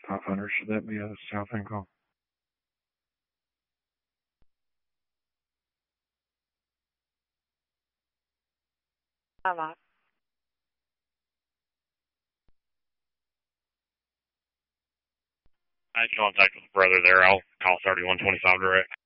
500, should that be a South End call? I'm not. I had contact with the brother there. I'll call 3125 direct.